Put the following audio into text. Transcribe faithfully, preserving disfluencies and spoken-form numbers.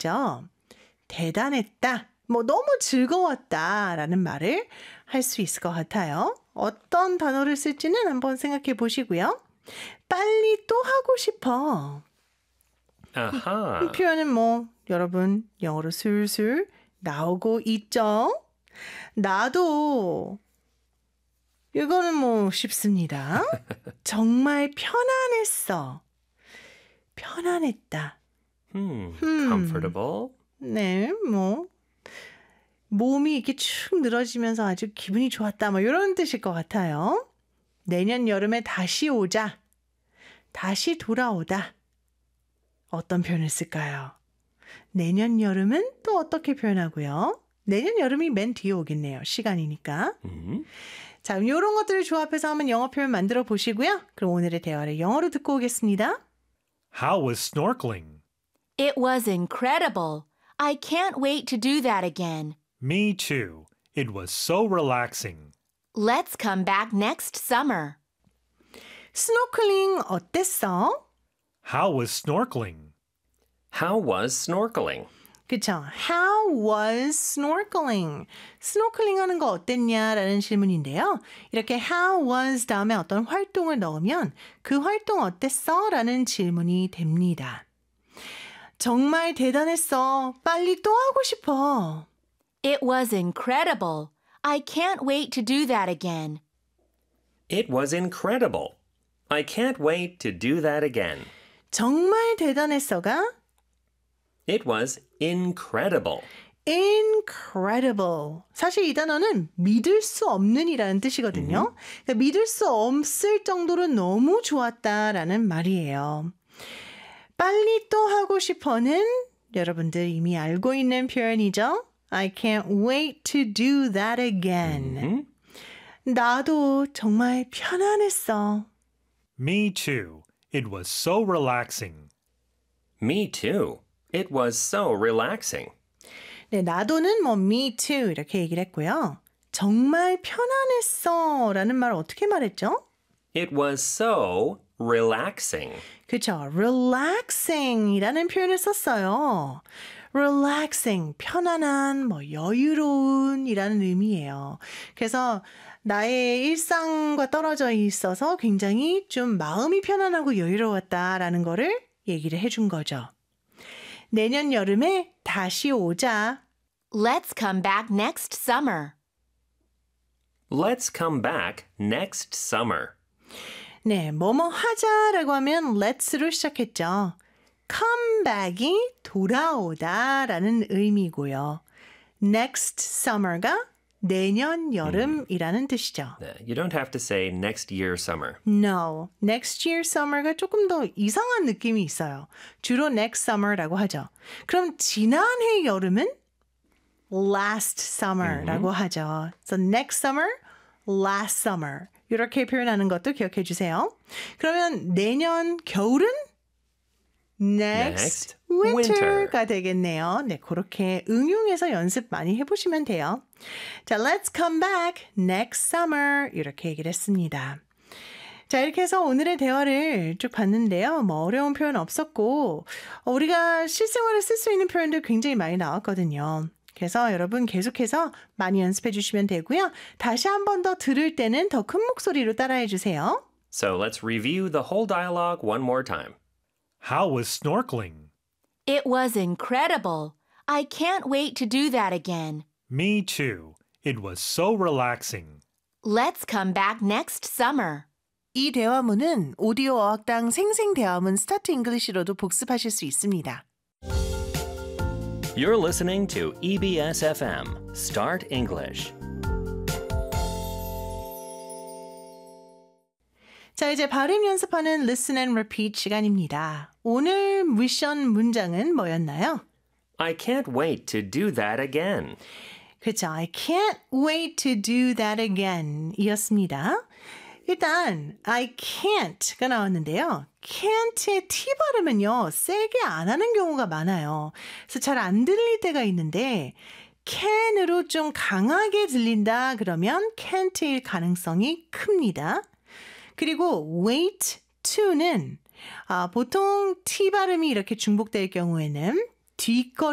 있죠. 대단했다. 뭐 너무 즐거웠다 라는 말을 할 수 있을 것 같아요. 어떤 단어를 쓸지는 한번 생각해 보시고요. 빨리 또 하고 싶어. 아하. 이 표현은 뭐 여러분 영어로 술술 나오고 있죠. 나도 이거는 뭐 쉽습니다. 정말 편안했어. 편안했다. Hmm. Hmm. Comfortable. 네, 뭐 몸이 이렇게 축 늘어지면서 아주 기분이 좋았다. 뭐 이런 뜻일 것 같아요. 내년 여름에 다시 오자. 다시 돌아오다. 어떤 표현을 쓸까요? 내년 여름은 또 어떻게 표현하고요? 내년 여름이 맨 뒤에 오겠네요. 시간이니까. Hmm. 자, 이런 것들을 조합해서 한번 영어 표현 만들어 보시고요. 그럼 오늘의 대화를 영어로 듣고 오겠습니다. How was snorkeling? It was incredible. I can't wait to do that again. Me too. It was so relaxing. Let's come back next summer. 스노클링 어땠어? How was snorkeling? How was snorkeling? 그쵸? How was snorkeling? 스노클링 하는 거 어땠냐라는 질문인데요. 이렇게 how was 다음에 어떤 활동을 넣으면 그 활동 어땠어? 라는 질문이 됩니다. 정말 대단했어. 빨리 또 하고 싶어. It was incredible. I can't wait to do that again. It was incredible. I can't wait to do that again. 정말 대단했어가 It was incredible. incredible. 사실 이 단어는 믿을 수 없는이라는 뜻이거든요. 그러니까 믿을 수 없을 정도로 너무 좋았다라는 말이에요. 빨리 또 하고 싶어는 여러분들 이미 알고 있는 표현이죠. I can't wait to do that again. Mhm. 나도 정말 편안했어. Me too. It was so relaxing. Me too. It was so relaxing. 네, 나도는 뭐 me too 이렇게 얘기를 했고요. 정말 편안했어 라는 말 어떻게 말했죠? It was so relaxing. 그렇죠. relaxing 이라는 표현을 썼어요. relaxing, 편안한, 뭐 여유로운 이라는 의미예요. 그래서 나의 일상과 떨어져 있어서 굉장히 좀 마음이 편안하고 여유로웠다라는 거를 얘기를 해준 거죠. 내년 여름에 다시 오자. Let's come back next summer. Let's come back next summer. 네, 뭐뭐 하자라고 하면 let's로 시작했죠. come back이 돌아오다라는 의미고요. next summer가 내년 여름이라는 뜻이죠. Uh, You don't have to say next year summer. No, next year summer가 조금 더 이상한 느낌이 있어요. 주로 next summer라고 하죠. 그럼 지난해 여름은 last summer라고 하죠. So next summer, last summer 이렇게 표현하는 것도 기억해 주세요. 그러면 내년 겨울은 next, Next winter가 winter. 되겠네요. 네, 그렇게 응용해서 연습 많이 해보시면 돼요. 자, let's come back next summer 이렇게 얘기를 했습니다. 자, 이렇게 해서 오늘의 대화를 쭉 봤는데요. 뭐 어려운 표현 없었고 어, 우리가 실생활에 쓸 수 있는 표현들 굉장히 많이 나왔거든요. 그래서 여러분 계속해서 많이 연습해 주시면 되고요. 다시 한 번 더 들을 때는 더 큰 목소리로 따라해 주세요. So let's review the whole dialogue one more time. How was snorkeling? It was incredible. I can't wait to do that again. Me too. It was so relaxing. Let's come back next summer. 이 대화문은 오디오 어학당 생생대화문 스타트 잉글리시로도 복습하실 수 있습니다. You're listening to E B S F M, Start English. 자, 이제 발음 연습하는 Listen and Repeat 시간입니다. 오늘 미션 문장은 뭐였나요? I can't wait to do that again. 그렇죠. I can't wait to do that again 이었습니다. 일단 I can't가 나왔는데요. can't의 T 발음은요. 세게 안 하는 경우가 많아요. 그래서 잘 안 들릴 때가 있는데 can으로 좀 강하게 들린다 그러면 can't일 가능성이 큽니다. 그리고 wait to는 아, 보통 T 발음이 이렇게 중복될 경우에는 뒷거